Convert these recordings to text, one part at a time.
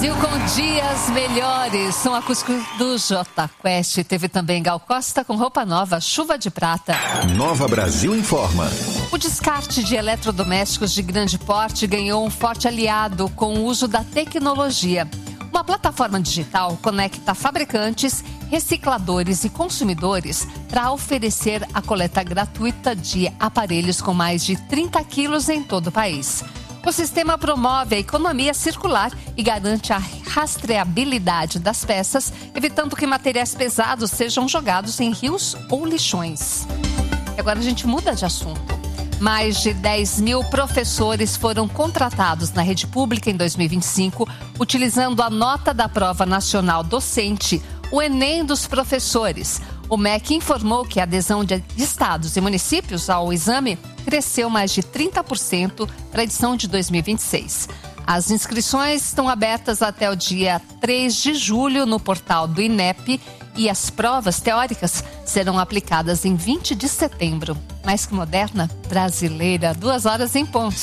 Brasil com dias melhores. Som acústico do Jota Quest. Teve também Gal Costa com roupa nova, chuva de prata. Nova Brasil informa. O descarte de eletrodomésticos de grande porte ganhou um forte aliado com o uso da tecnologia. Uma plataforma digital conecta fabricantes, recicladores e consumidores para oferecer a coleta gratuita de aparelhos com mais de 30 quilos em todo o país. O sistema promove a economia circular e garante a rastreabilidade das peças, evitando que materiais pesados sejam jogados em rios ou lixões. E agora a gente muda de assunto. Mais de 10 mil professores foram contratados na rede pública em 2025, utilizando a nota da Prova Nacional Docente, o Enem dos professores. O MEC informou que a adesão de estados e municípios ao exame cresceu mais de 30% para a edição de 2026. As inscrições estão abertas até o dia 3 de julho no portal do INEP e as provas teóricas serão aplicadas em 20 de setembro. Mais que moderna, brasileira, 2 horas em ponto.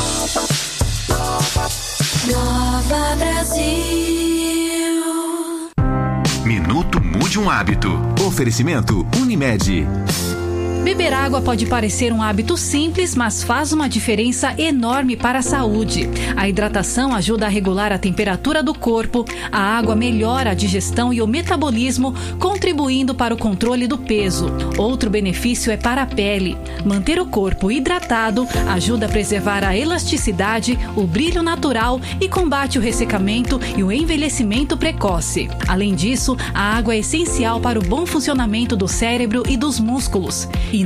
Nova Brasil. Minuto Mude um Hábito. Oferecimento Unimed. Beber água pode parecer um hábito simples, mas faz uma diferença enorme para a saúde. A hidratação ajuda a regular a temperatura do corpo, a água melhora a digestão e o metabolismo, contribuindo para o controle do peso. Outro benefício é para a pele. Manter o corpo hidratado ajuda a preservar a elasticidade, o brilho natural e combate o ressecamento e o envelhecimento precoce. Além disso, a água é essencial para o bom funcionamento do cérebro e dos músculos. E